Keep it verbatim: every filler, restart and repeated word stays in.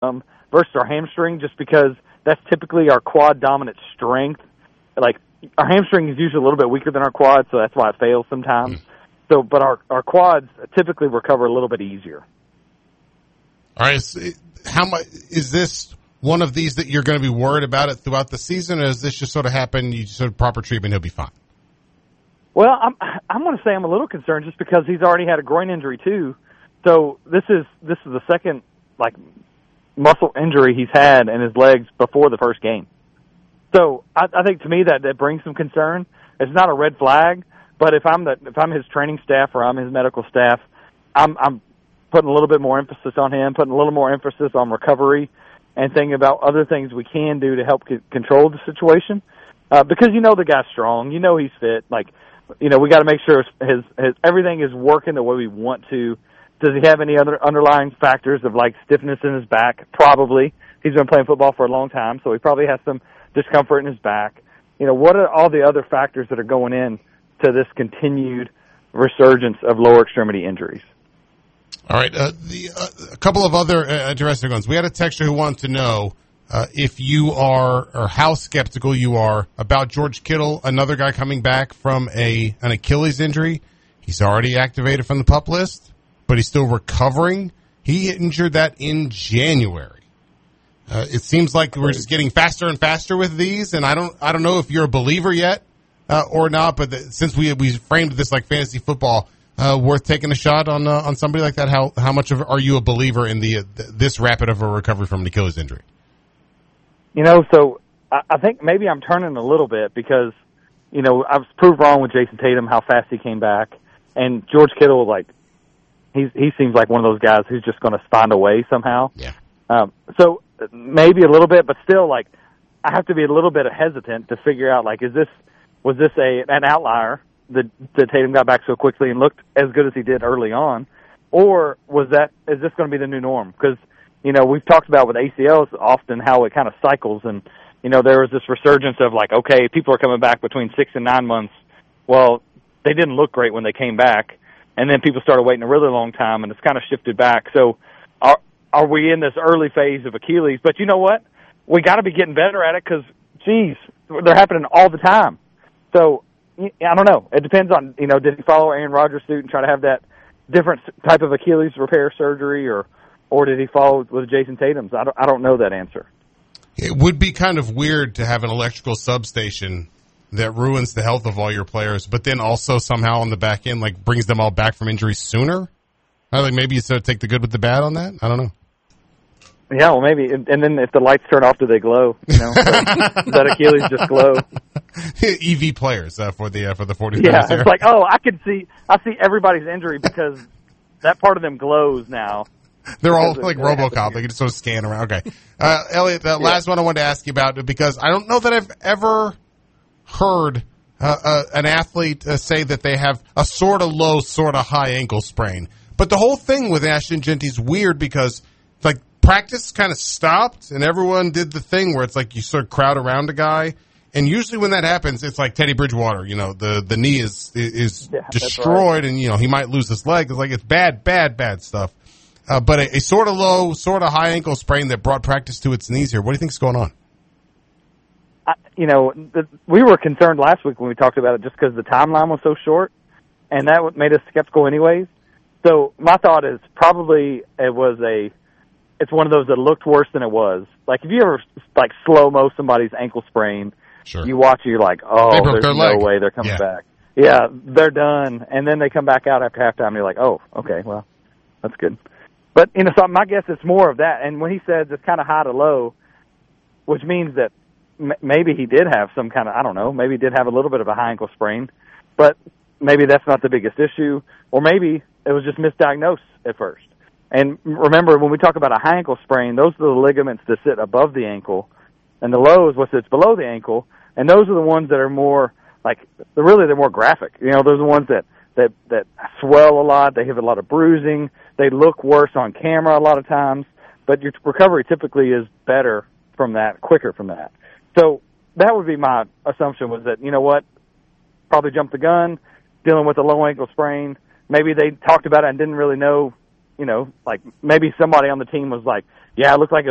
um, versus our hamstring, just because that's typically our quad dominant strength. Like, our hamstring is usually a little bit weaker than our quad, so that's why it fails sometimes. Mm. So, but our, our quads typically recover a little bit easier. All right. So how much is this one of these that you're going to be worried about it throughout the season, or does this just sort of happen, you sort of proper treatment, he'll be fine? Well, I'm I'm going to say I'm a little concerned just because he's already had a groin injury too. So this is this is the second like muscle injury he's had in his legs before the first game. So I, I think to me that, that brings some concern. It's not a red flag, but if I'm the if I'm his training staff or I'm his medical staff, I'm I'm putting a little bit more emphasis on him, putting a little more emphasis on recovery, and thinking about other things we can do to help c- control the situation. Uh, because you know the guy's strong, you know he's fit. Like, you know, we got to make sure his his everything is working the way we want to. Does he have any other underlying factors of like stiffness in his back? Probably. He's been playing football for a long time, so he probably has some discomfort in his back. You know, what are all the other factors that are going in to this continued resurgence of lower extremity injuries? All right. Uh, the, uh, a couple of other uh, interesting ones. We had a texter who wanted to know uh, if you are, or how skeptical you are about George Kittle, another guy coming back from a an Achilles injury. He's already activated from the PUP list, but he's still recovering. He injured that in January. Uh, it seems like we're just getting faster and faster with these, and I don't, I don't know if you're a believer yet uh, or not. But the, since we we framed this like fantasy football, uh, worth taking a shot on uh, on somebody like that. How how much of are you a believer in the uh, this rapid of a recovery from an Achilles injury? You know, so I, I think maybe I'm turning a little bit because you know I was proved wrong with Jason Tatum how fast he came back, and George Kittle like he he seems like one of those guys who's just going to find a way somehow. Yeah. Um, so. Maybe a little bit, but still, like, I have to be a little bit hesitant to figure out, like, is this, was this a an outlier that, that Tatum got back so quickly and looked as good as he did early on, or was that, is this going to be the new norm? Because, you know, we've talked about with A C Ls often how it kind of cycles, and, you know, there was this resurgence of, like, okay, people are coming back between six and nine months. Well, they didn't look great when they came back, and then people started waiting a really long time, and it's kind of shifted back. So, our Are we in this early phase of Achilles? But you know what? We got to be getting better at it because, geez, they're happening all the time. So, I don't know. It depends on, you know, did he follow Aaron Rodgers' suit and try to have that different type of Achilles repair surgery, or or did he follow with Jason Tatum's? I don't, I don't know that answer. It would be kind of weird to have an electrical substation that ruins the health of all your players, but then also somehow on the back end, like, brings them all back from injury sooner. I think maybe you sort of take the good with the bad on that. I don't know. Yeah, well, maybe. And then if the lights turn off, do they glow? You know, so that Achilles just glow. E V players uh, for the uh, for the forty-third. Yeah, it's like, oh, I can see, I see everybody's injury because that part of them glows now. They're all like RoboCop. They can just sort of scan around. Okay, uh, Elliot, the yeah. last one I wanted to ask you about, because I don't know that I've ever heard uh, uh, an athlete uh, say that they have a sort of low, sort of high ankle sprain. But the whole thing with Ashton Jeanty is weird because, like, practice kind of stopped and everyone did the thing where it's like you sort of crowd around a guy. And usually when that happens, it's like Teddy Bridgewater, you know, the, the knee is is yeah, destroyed right. and, you know, he might lose his leg. It's like it's bad, bad, bad stuff. Uh, but a, a sort of low, sort of high ankle sprain that brought practice to its knees here. What do you think is going on? I, you know, the, we were concerned last week when we talked about it just because the timeline was so short, and that made us skeptical anyways. So my thought is probably it was a, it's one of those that looked worse than it was. Like if you ever like slow-mo somebody's ankle sprain, sure. you watch it, you're like, oh, there's no leg. way they're coming yeah. back. Yeah, they're done. And then they come back out after halftime and you're like, oh, okay, well, that's good. But, you know, so my guess it's more of that. And when he says it's kind of high to low, which means that m- maybe he did have some kind of, I don't know, maybe he did have a little bit of a high ankle sprain, but maybe that's not the biggest issue. Or maybe it was just misdiagnosed at first. And remember, when we talk about a high ankle sprain, those are the ligaments that sit above the ankle, and the low is what sits below the ankle, and those are the ones that are more, like, they're really, they're more graphic. You know, those are the ones that, that, that swell a lot, they have a lot of bruising, they look worse on camera a lot of times, but your recovery typically is better from that, quicker from that. So that would be my assumption, was that, you know what, probably jumped the gun, dealing with a low ankle sprain. Maybe they talked about it and didn't really know, you know, like maybe somebody on the team was like, yeah, it looked like it